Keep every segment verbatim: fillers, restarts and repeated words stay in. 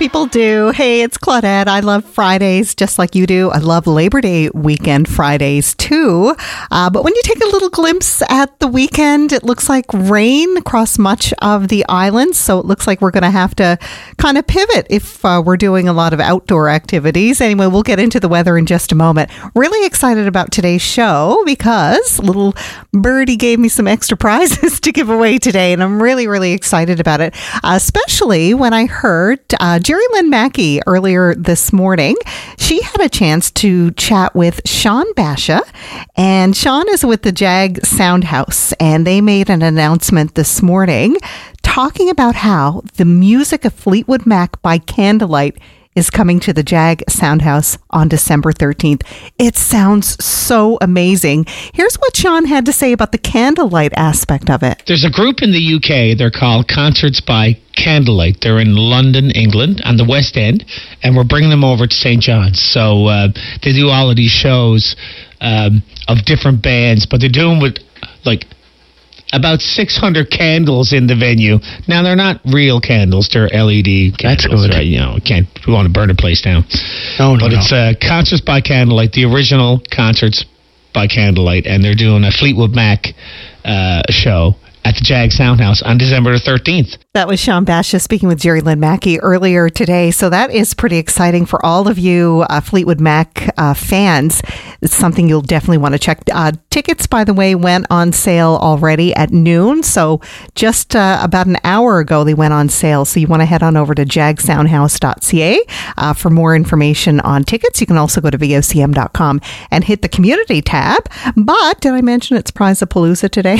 people do. Hey, it's Claudette. I love Fridays just like you do. I love Labor Day weekend Fridays too. Uh, but when you take a little glimpse at the weekend, it looks like rain across much of the island. So it looks like we're going to have to kind of pivot if uh, we're doing a lot of outdoor activities. Anyway, we'll get into the weather in just a moment. Really excited about today's show because little birdie gave me some extra prizes to give away today. And I'm really, really excited about it, uh, especially when I heard uh, Jerry Lynn Mackey earlier this morning. She had a chance to chat with Sean Basha, and Sean is with the Jag Sound House, and they made an announcement this morning talking about how the music of Fleetwood Mac by Candlelight is coming to the Jag Sound House on December thirteenth. It sounds so amazing. Here's what Sean had to say about the candlelight aspect of it. There's a group in the U K, they're called Concerts by Candlelight. They're in London, England, on the West End, and we're bringing them over to Saint John's. So uh, they do all of these shows um, of different bands, but they're doing with like about six hundred candles in the venue. Now, they're not real candles. They're L E D candles. That's good. Right? You know, we can't, we want to burn a place down. No, no, But no. it's uh, Concerts by Candlelight, the original Concerts by Candlelight, and they're doing a Fleetwood Mac uh, show at the Jag Sound House on December thirteenth. That was Sean Basha speaking with Jerry Lynn Mackey earlier today. So that is pretty exciting for all of you uh, Fleetwood Mac uh, fans. It's something you'll definitely want to check. Uh, tickets, by the way, went on sale already at noon. So just uh, about an hour ago, they went on sale. So you want to head on over to jag sound house dot c a uh, for more information on tickets. You can also go to v o c m dot com and hit the community tab. But did I mention it's Prize-a-Palooza today?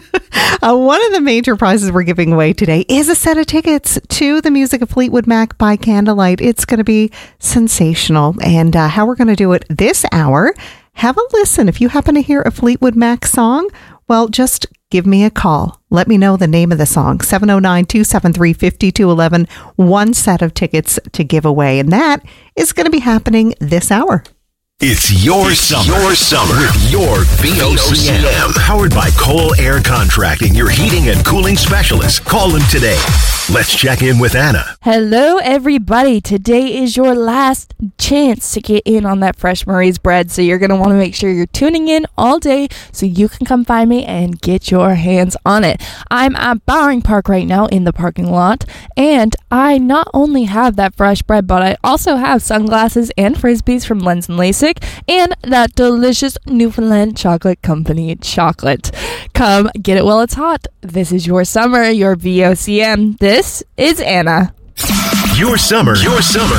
uh, one of the major prizes we're giving away today is a set of tickets to the music of Fleetwood Mac by Candlelight. It's going to be sensational. And uh, how we're going to do it this hour, have a listen. If you happen to hear a Fleetwood Mac song, well, just give me a call. Let me know the name of the song. seven oh nine, two seven three, five two one one. One set of tickets to give away. And that is going to be happening this hour. It's your it's summer. Your summer with your V O C M. Powered by Cole Air Contracting, your heating and cooling specialist. Call them today. Let's check in with Anna. Hello, everybody. Today is your last chance to get in on that Fresh Murray's bread, so you're going to want to make sure you're tuning in all day so you can come find me and get your hands on it. I'm at Bowring Park right now in the parking lot, and I not only have that fresh bread, but I also have sunglasses and Frisbees from Lens and LASIK, and that delicious Newfoundland Chocolate Company chocolate. Come get it while it's hot. This is your summer, your V O C M. This is Anna. Your summer, your summer,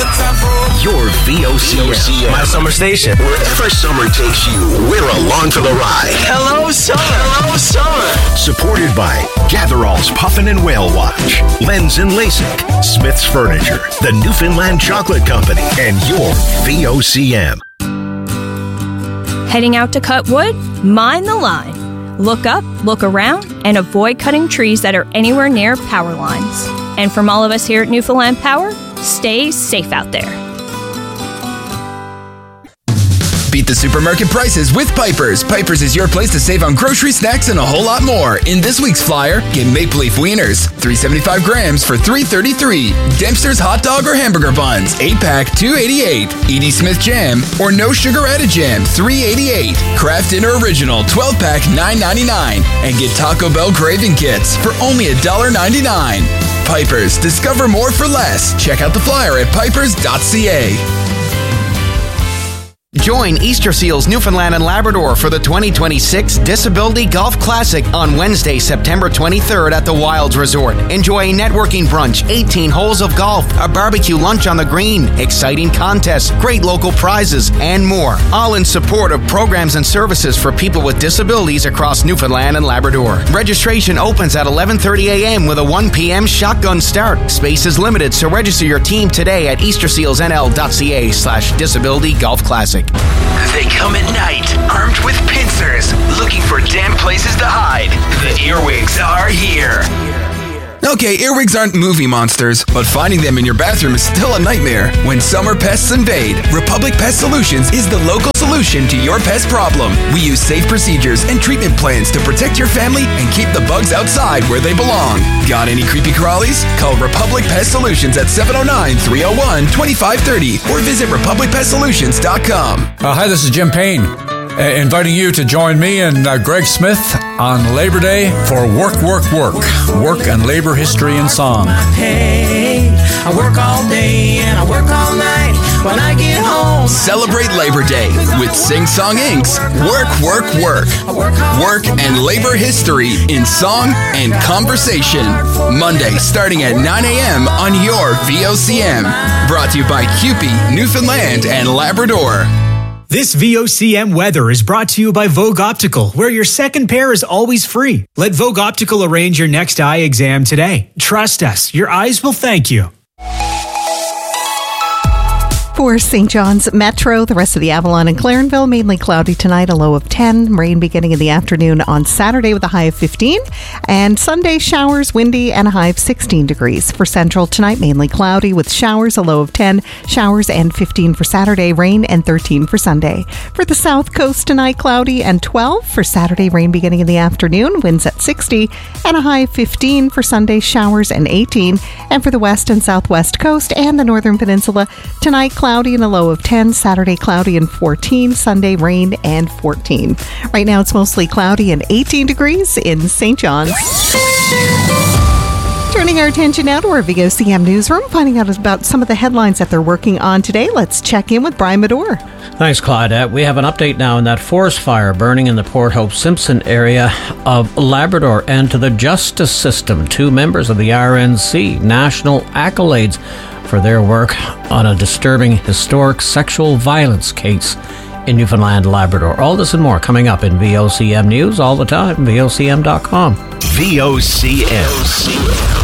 your V O C M. My summer station. Wherever summer takes you, we're along for the ride. Hello, summer. Hello, summer. Supported by Gatherall's Puffin and Whale Watch, Lens and LASIK, Smith's Furniture, the Newfoundland Chocolate Company, and your V O C M. Heading out to cut wood? Mind the line. Look up, look around, and avoid cutting trees that are anywhere near power lines. And from all of us here at Newfoundland Power, stay safe out there. Beat the supermarket prices with Piper's. Piper's is your place to save on grocery, snacks, and a whole lot more. In this week's flyer, get Maple Leaf Wieners, three hundred seventy-five grams for three thirty-three. Dempster's hot dog or hamburger buns, eight pack, two eighty-eight. Edie Smith jam or no sugar added jam, three eighty-eight. Kraft Dinner Original, twelve pack, nine ninety-nine. And get Taco Bell craving kits for only one ninety-nine. Piper's, discover more for less. Check out the flyer at pipers dot c a. Join Easter Seals Newfoundland and Labrador for the twenty twenty-six Disability Golf Classic on Wednesday, September twenty-third at the Wilds Resort. Enjoy a networking brunch, eighteen holes of golf, a barbecue lunch on the green, exciting contests, great local prizes, and more. All in support of programs and services for people with disabilities across Newfoundland and Labrador. Registration opens at eleven thirty a.m. with a one p.m. shotgun start. Space is limited, so register your team today at easter seals n l dot c a slash disability golf classic. They come at night, armed with pincers, looking for damp places to hide. The earwigs are here. Okay, earwigs aren't movie monsters, but finding them in your bathroom is still a nightmare. When summer pests invade, Republic Pest Solutions is the local solution to your pest problem. We use safe procedures and treatment plans to protect your family and keep the bugs outside where they belong. Got any creepy crawlies? Call Republic Pest Solutions at seven oh nine, three oh one, two five three oh or visit republic pest solutions dot com. Uh, hi, this is Jim Payne, uh, inviting you to join me and uh, Greg Smith on Labor Day for Work, Work, Work. Work and labor history and song. I work all day and I work all night. When I get home, celebrate Labor Day with Sing Song Incorporated's Work, Work, Work. Work and labor history in song and conversation. Monday starting at nine a.m. on your V O C M. Brought to you by C U P E, Newfoundland and Labrador. This V O C M weather is brought to you by Vogue Optical, where your second pair is always free. Let Vogue Optical arrange your next eye exam today. Trust us, your eyes will thank you. For Saint John's Metro, the rest of the Avalon and Clarenville, mainly cloudy tonight, a low of ten. Rain beginning in the afternoon on Saturday with a high of fifteen. And Sunday, showers, windy, and a high of sixteen degrees. For Central tonight, mainly cloudy with showers, a low of ten. Showers and fifteen for Saturday, rain, and thirteen for Sunday. For the South Coast tonight, cloudy and twelve. For Saturday, rain beginning in the afternoon, winds at sixty, and a high of fifteen. For Sunday, showers and eighteen. And for the West and Southwest Coast and the Northern Peninsula, tonight, cloudy. Cloudy and a low of ten. Saturday, cloudy and fourteen. Sunday, rain and fourteen. Right now, it's mostly cloudy and eighteen degrees in Saint John's. Turning our attention now to our V O C M newsroom, finding out about some of the headlines that they're working on today. Let's check in with Brian Medore. Thanks, Claudette. We have an update now on that forest fire burning in the Port Hope Simpson area of Labrador, and to the justice system. Two members of the R N C, national accolades for their work on a disturbing historic sexual violence case in Newfoundland, Labrador. All this and more coming up in V O C M News all the time, V O C M dot com. V O C M.